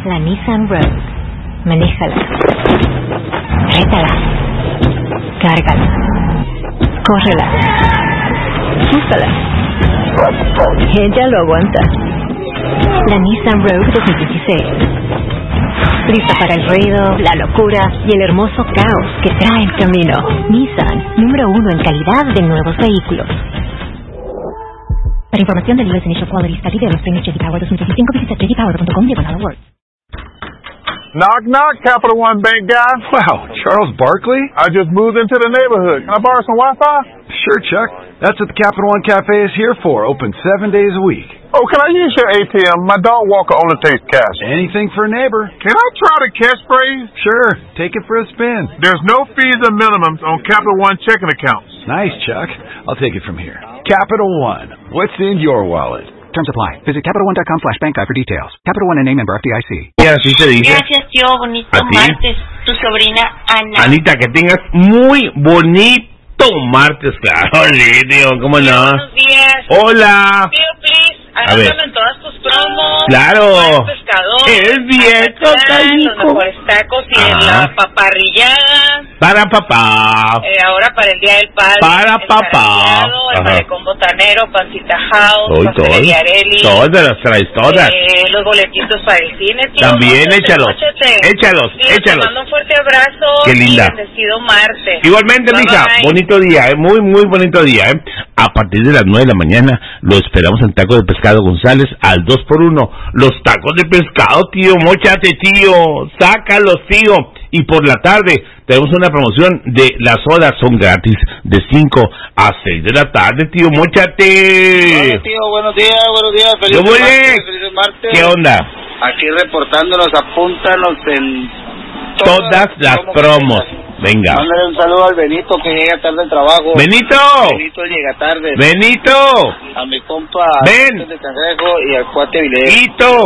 La Nissan Rogue. Manéjala. Rétala. Cárgala. Córrela. Úsala. Ella lo aguanta. La Nissan Rogue 2016. Lista para el ruido, la locura y el hermoso caos que trae el camino. Nissan, número 1 en calidad de nuevos vehículos. Para información del US Initial Quality Study de los premios J.D. Power 2015, visita jdpower.com/awards. Knock, knock, Capital One Bank guy. Wow, Charles Barkley? I just moved into the neighborhood. Can I borrow some Wi-Fi? Sure, Chuck. That's what the Capital One Cafe is here for, open 7 days a week. Oh, can I use your ATM? My dog walker only takes cash. Anything for a neighbor. Can I try the catchphrase? Sure, take it for a spin. There's no fees or minimums on Capital One checking accounts. Nice, Chuck. I'll take it from here. Capital One. What's in your wallet? Terms apply. Visit CapitalOne.com/bankguide for details. Capital One, a name member FDIC. Y así se dice. Gracias, tío. Bonito martes. Tu sobrina Ana. Anita, que tengas muy bonito martes, claro. Sí, tío, ¿cómo Tío, no? buenos días. Hola. Tío, please, agárralo en todas tus promos. Claro. Buen pescador. Es viejo, los mejores tacos y la paparrillada. Para papá. Ahora para el Día del Padre. Para el papá. El malecón botanero, pancita house, Hoy pastelería Areli. todas las traes, todas. Los boletitos para el cine, tío. También échalos. Tío, te mando un fuerte abrazo. Qué linda. Y bendecido martes. Igualmente, mija, bonito día, muy, muy bonito día, A partir de las 9 de la mañana lo esperamos en Taco de Pescado González al 2x1. Los tacos de pescado, tío, móchate, tío, sácalos, tío. Y por la tarde tenemos una promoción de las sodas, son gratis de 5 a 6 de la tarde, tío, móchate. Hola, tío, buenos días, feliz martes. ¿Qué onda? Aquí reportándonos, apúntanos en todas las promos. Venga. Mándale un saludo al Benito que llega tarde al trabajo. ¡Benito! Benito llega tarde. ¡Benito! A mi compa ¡Ven! de Cangrejo y al cuate Vilés. ¡Benito!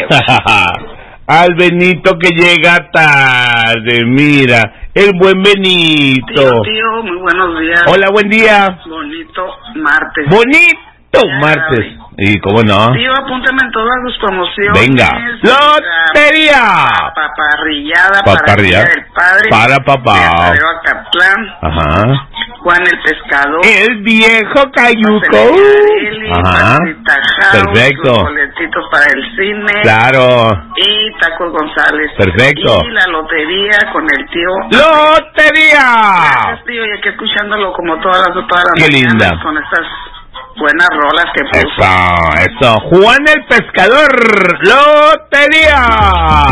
Al Benito que llega tarde, mira, el buen Benito. Tío, muy buenos días. Hola, buen día. Bonito martes. Bonito martes. ¿Y cómo no? Tío, apúntame en todas sus promociones. Venga. ¡Lotería! Paparrillada. Para el Día del Padre. Para papá. De Acatlán. Ajá. Juan el Pescador. El viejo cayuco. Ajá. Perfecto. Los boletitos para el cine. Claro. Y Tacos González. Perfecto. Y la lotería con el tío. ¡Lotería! Gracias, tío, y aquí escuchándolo como todas las Qué linda. con estas buenas rolas que puso. Eso. Juan el Pescador. ¡Lotería!